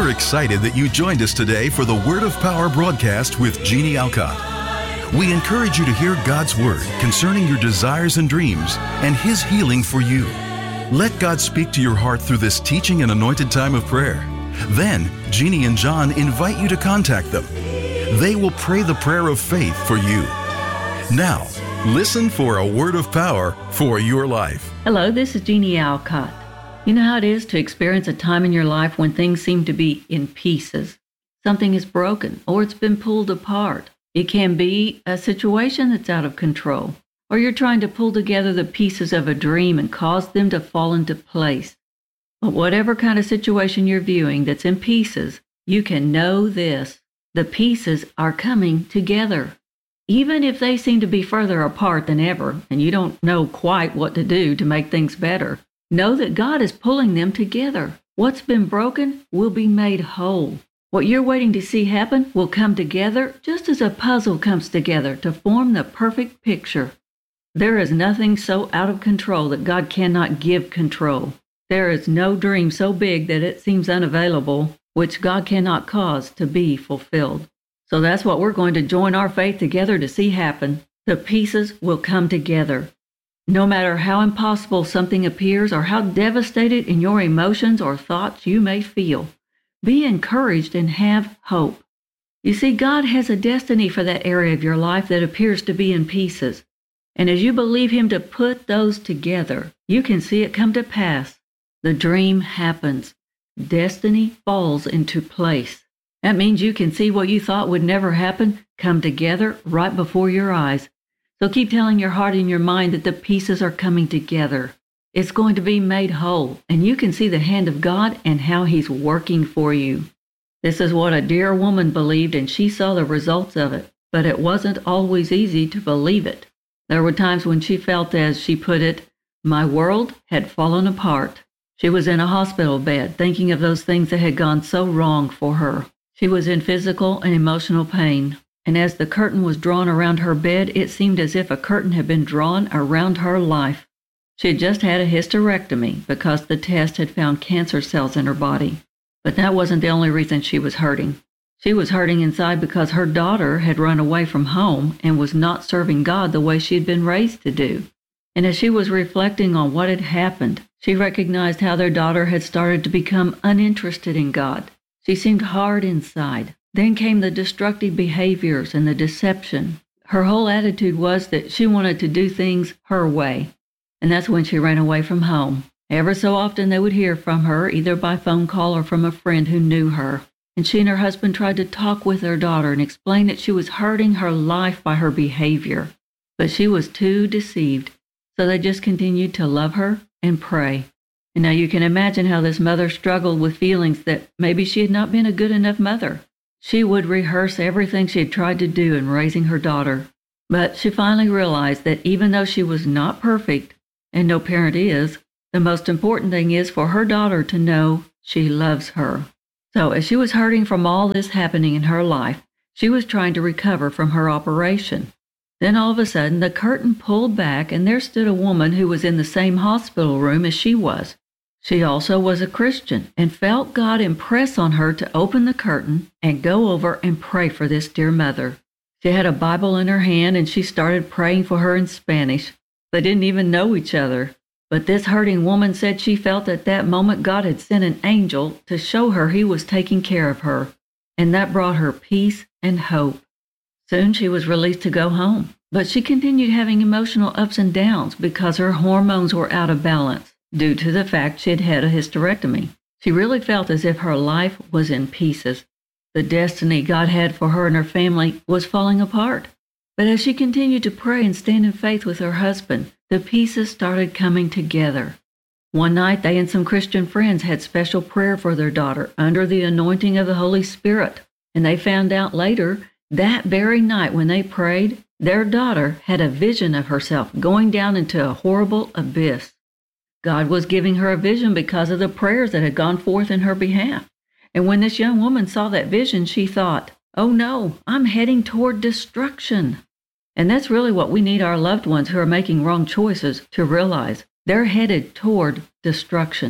We're excited that you joined us today for the Word of Power broadcast with Jeannie Alcott. We encourage you to hear God's Word concerning your desires and dreams and His healing for you. Let God speak to your heart through this teaching and anointed time of prayer. Then, Jeannie and John invite you to contact them. They will pray the prayer of faith for you. Now, listen for a word of power for your life. Hello, this is Jeannie Alcott. You know how it is to experience a time in your life when things seem to be in pieces. Something is broken or it's been pulled apart. It can be a situation that's out of control, or you're trying to pull together the pieces of a dream and cause them to fall into place. But whatever kind of situation you're viewing that's in pieces, you can know this: the pieces are coming together. Even if they seem to be further apart than ever, and you don't know quite what to do to make things better, know that God is pulling them together. What's been broken will be made whole. What you're waiting to see happen will come together just as a puzzle comes together to form the perfect picture. There is nothing so out of control that God cannot give control. There is no dream so big that it seems unavailable, which God cannot cause to be fulfilled. So that's what we're going to join our faith together to see happen. The pieces will come together. No matter how impossible something appears or how devastated in your emotions or thoughts you may feel, be encouraged and have hope. You see, God has a destiny for that area of your life that appears to be in pieces. And as you believe Him to put those together, you can see it come to pass. The dream happens. Destiny falls into place. That means you can see what you thought would never happen come together right before your eyes. So keep telling your heart and your mind that the pieces are coming together. It's going to be made whole, and you can see the hand of God and how He's working for you. This is what a dear woman believed, and she saw the results of it, but it wasn't always easy to believe it. There were times when she felt, as she put it, my world had fallen apart. She was in a hospital bed, thinking of those things that had gone so wrong for her. She was in physical and emotional pain. And as the curtain was drawn around her bed, it seemed as if a curtain had been drawn around her life. She had just had a hysterectomy because the test had found cancer cells in her body. But that wasn't the only reason she was hurting. She was hurting inside because her daughter had run away from home and was not serving God the way she had been raised to do. And as she was reflecting on what had happened, she recognized how their daughter had started to become uninterested in God. She seemed hard inside. Then came the destructive behaviors and the deception. Her whole attitude was that she wanted to do things her way. And that's when she ran away from home. Ever so often they would hear from her, either by phone call or from a friend who knew her. And she and her husband tried to talk with their daughter and explain that she was hurting her life by her behavior. But she was too deceived. So they just continued to love her and pray. And now you can imagine how this mother struggled with feelings that maybe she had not been a good enough mother. She would rehearse everything she had tried to do in raising her daughter. But she finally realized that even though she was not perfect, and no parent is, the most important thing is for her daughter to know she loves her. So as she was hurting from all this happening in her life, she was trying to recover from her operation. Then all of a sudden, the curtain pulled back, and there stood a woman who was in the same hospital room as she was. She also was a Christian and felt God impress on her to open the curtain and go over and pray for this dear mother. She had a Bible in her hand, and she started praying for her in Spanish. They didn't even know each other. But this hurting woman said she felt at that moment God had sent an angel to show her He was taking care of her, and that brought her peace and hope. Soon she was released to go home, but she continued having emotional ups and downs because her hormones were out of balance due to the fact she had had a hysterectomy. She really felt as if her life was in pieces. The destiny God had for her and her family was falling apart. But as she continued to pray and stand in faith with her husband, the pieces started coming together. One night, they and some Christian friends had special prayer for their daughter under the anointing of the Holy Spirit. And they found out later, that very night when they prayed, their daughter had a vision of herself going down into a horrible abyss. God was giving her a vision because of the prayers that had gone forth in her behalf. And when this young woman saw that vision, she thought, oh no, I'm heading toward destruction. And that's really what we need our loved ones who are making wrong choices to realize. They're headed toward destruction.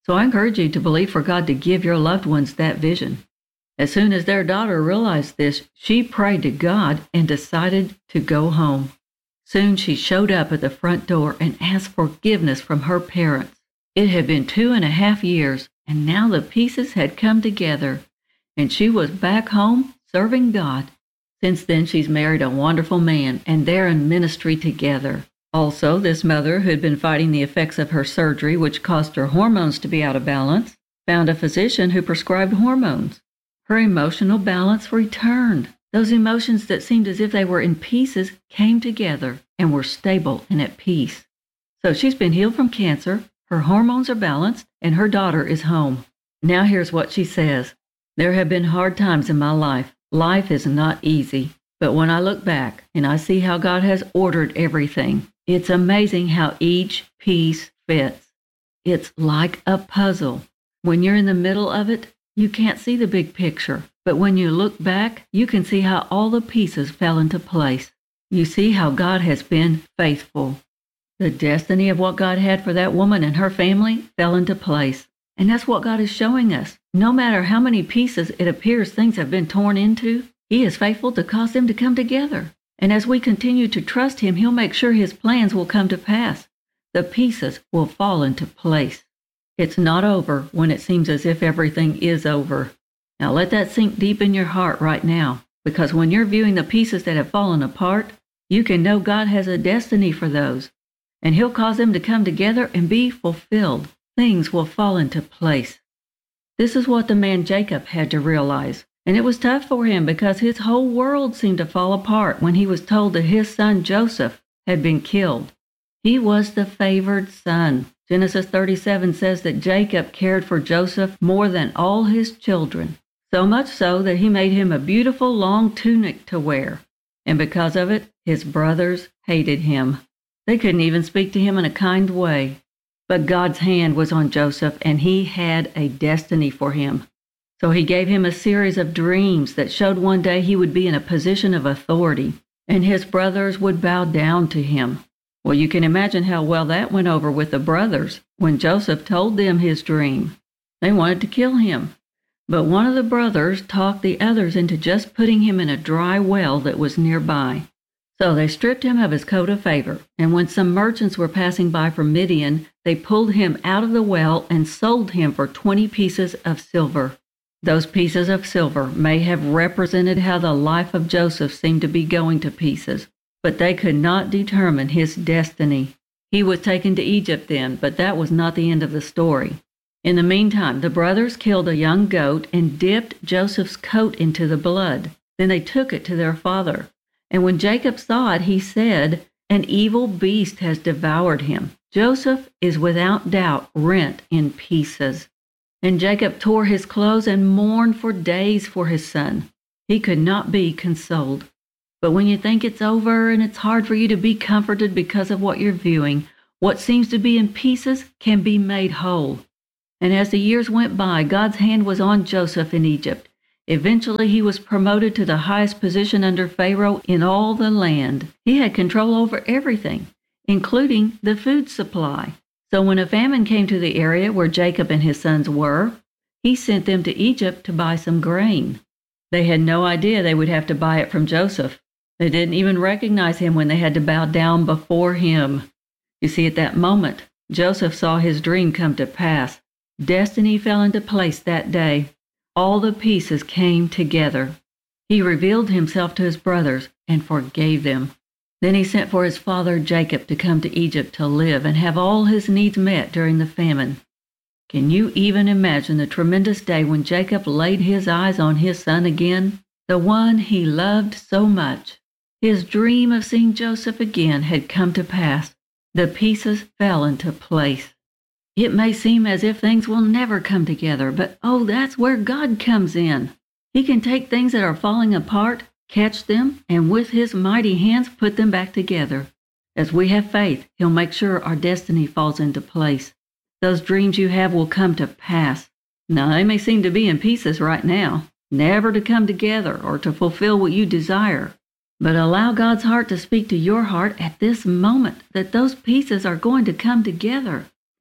So I encourage you to believe for God to give your loved ones that vision. As soon as their daughter realized this, she prayed to God and decided to go home. Soon she showed up at the front door and asked forgiveness from her parents. It had been 2.5 years, and now the pieces had come together, and she was back home serving God. Since then, she's married a wonderful man, and they're in ministry together. Also, this mother, who had been fighting the effects of her surgery, which caused her hormones to be out of balance, found a physician who prescribed hormones. Her emotional balance returned. Those emotions that seemed as if they were in pieces came together and were stable and at peace. So she's been healed from cancer, her hormones are balanced, and her daughter is home. Now here's what she says. There have been hard times in my life. Life is not easy. But when I look back and I see how God has ordered everything, it's amazing how each piece fits. It's like a puzzle. When you're in the middle of it, you can't see the big picture. But when you look back, you can see how all the pieces fell into place. You see how God has been faithful. The destiny of what God had for that woman and her family fell into place. And that's what God is showing us. No matter how many pieces it appears things have been torn into, He is faithful to cause them to come together. And as we continue to trust Him, He'll make sure His plans will come to pass. The pieces will fall into place. It's not over when it seems as if everything is over. Now let that sink deep in your heart right now, because when you're viewing the pieces that have fallen apart, you can know God has a destiny for those, and He'll cause them to come together and be fulfilled. Things will fall into place. This is what the man Jacob had to realize, and it was tough for him because his whole world seemed to fall apart when he was told that his son Joseph had been killed. He was the favored son. Genesis 37 says that Jacob cared for Joseph more than all his children, so much so that he made him a beautiful long tunic to wear. And because of it, his brothers hated him. They couldn't even speak to him in a kind way. But God's hand was on Joseph, and He had a destiny for him. So He gave him a series of dreams that showed one day he would be in a position of authority, and his brothers would bow down to him. Well, you can imagine how well that went over with the brothers when Joseph told them his dream. They wanted to kill him, but one of the brothers talked the others into just putting him in a dry well that was nearby. So they stripped him of his coat of favor, and when some merchants were passing by from Midian, they pulled him out of the well and sold him for 20 pieces of silver. Those pieces of silver may have represented how the life of Joseph seemed to be going to pieces, but they could not determine his destiny. He was taken to Egypt then, but that was not the end of the story. In the meantime, the brothers killed a young goat and dipped Joseph's coat into the blood. Then they took it to their father. And when Jacob saw it, he said, "An evil beast has devoured him. Joseph is without doubt rent in pieces." And Jacob tore his clothes and mourned for days for his son. He could not be consoled. But when you think it's over and it's hard for you to be comforted because of what you're viewing, what seems to be in pieces can be made whole. And as the years went by, God's hand was on Joseph in Egypt. Eventually, he was promoted to the highest position under Pharaoh in all the land. He had control over everything, including the food supply. So when a famine came to the area where Jacob and his sons were, he sent them to Egypt to buy some grain. They had no idea they would have to buy it from Joseph. They didn't even recognize him when they had to bow down before him. You see, at that moment, Joseph saw his dream come to pass. Destiny fell into place that day. All the pieces came together. He revealed himself to his brothers and forgave them. Then he sent for his father Jacob to come to Egypt to live and have all his needs met during the famine. Can you even imagine the tremendous day when Jacob laid his eyes on his son again, the one he loved so much? His dream of seeing Joseph again had come to pass. The pieces fell into place. It may seem as if things will never come together, but oh, that's where God comes in. He can take things that are falling apart, catch them, and with His mighty hands put them back together. As we have faith, He'll make sure our destiny falls into place. Those dreams you have will come to pass. Now, they may seem to be in pieces right now, never to come together or to fulfill what you desire. But allow God's heart to speak to your heart at this moment that those pieces are going to come together.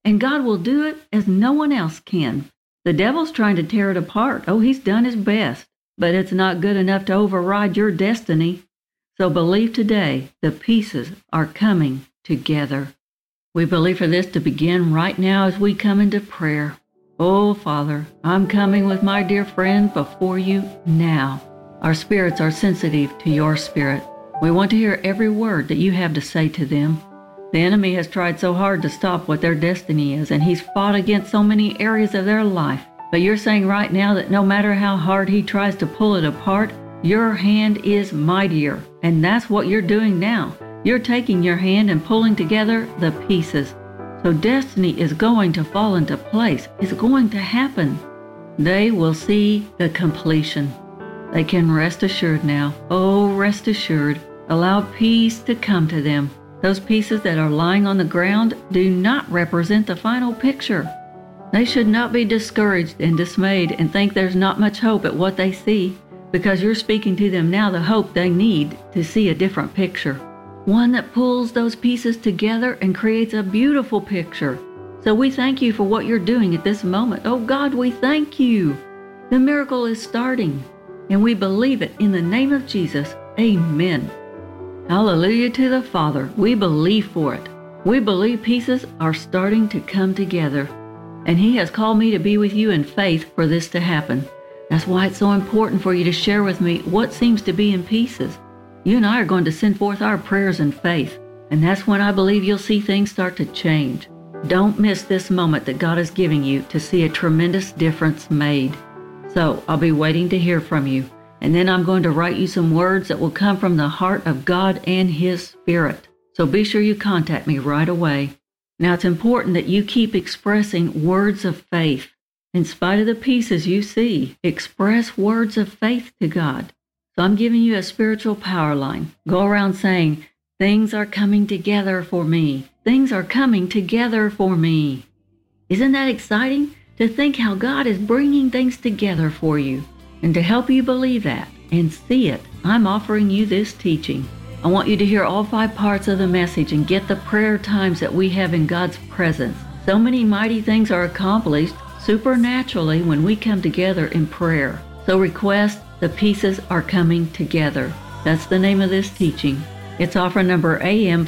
And God will do it as no one else can. The devil's trying to tear it apart. Oh, he's done his best, but it's not good enough to override your destiny. So believe today the pieces are coming together. We believe for this to begin right now as we come into prayer. Oh, Father, I'm coming with my dear friend before you now. Our spirits are sensitive to your spirit. We want to hear every word that you have to say to them. The enemy has tried so hard to stop what their destiny is, and he's fought against so many areas of their life. But you're saying right now that no matter how hard he tries to pull it apart, your hand is mightier. And that's what you're doing now. You're taking your hand and pulling together the pieces. So destiny is going to fall into place. It's going to happen. They will see the completion. They can rest assured now. Oh, rest assured. Allow peace to come to them. Those pieces that are lying on the ground do not represent the final picture. They should not be discouraged and dismayed and think there's not much hope at what they see, because you're speaking to them now the hope they need to see a different picture. One that pulls those pieces together and creates a beautiful picture. So we thank you for what you're doing at this moment. Oh God, we thank you. The miracle is starting, and we believe it in the name of Jesus. Amen. Hallelujah to the Father. We believe for it. We believe pieces are starting to come together. And He has called me to be with you in faith for this to happen. That's why it's so important for you to share with me what seems to be in pieces. You and I are going to send forth our prayers in faith. And that's when I believe you'll see things start to change. Don't miss this moment that God is giving you to see a tremendous difference made. So I'll be waiting to hear from you. And then I'm going to write you some words that will come from the heart of God and His Spirit. So be sure you contact me right away. Now it's important that you keep expressing words of faith. In spite of the pieces you see, express words of faith to God. So I'm giving you a spiritual power line. Go around saying, things are coming together for me. Things are coming together for me. Isn't that exciting? To think how God is bringing things together for you. And to help you believe that and see it, I'm offering you this teaching. I want you to hear all 5 parts of the message and get the prayer times that we have in God's presence. So many mighty things are accomplished supernaturally when we come together in prayer. So request the pieces are coming together. That's the name of this teaching. It's offer number AM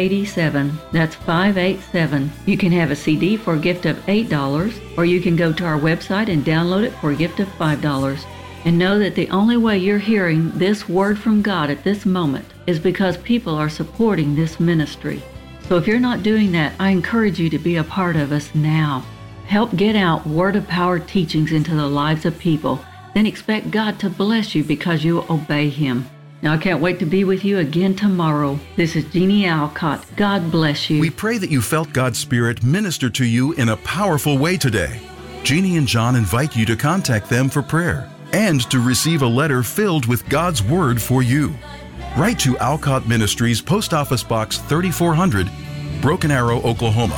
587. That's 587. You can have a CD for a gift of $8, or you can go to our website and download it for a gift of $5. And know that the only way you're hearing this word from God at this moment is because people are supporting this ministry. So if you're not doing that, I encourage you to be a part of us now. Help get out Word of Power teachings into the lives of people. Then expect God to bless you because you obey Him. Now I can't wait to be with you again tomorrow. This is Jeannie Alcott. God bless you. We pray that you felt God's Spirit minister to you in a powerful way today. Jeannie and John invite you to contact them for prayer and to receive a letter filled with God's Word for you. Write to Alcott Ministries, Post Office Box 3400, Broken Arrow, Oklahoma,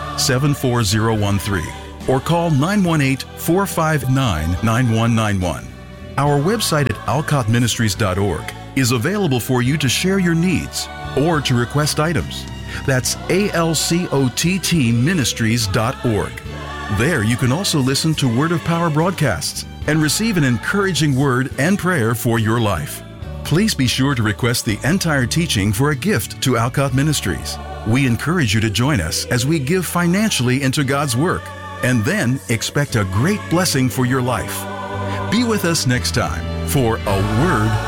74013, or call 918-459-9191. Our website at alcottministries.org is available for you to share your needs or to request items. That's alcottministries.org. There you can also listen to Word of Power broadcasts and receive an encouraging word and prayer for your life. Please be sure to request the entire teaching for a gift to Alcott Ministries. We encourage you to join us as we give financially into God's work, and then expect a great blessing for your life. Be with us next time for A Word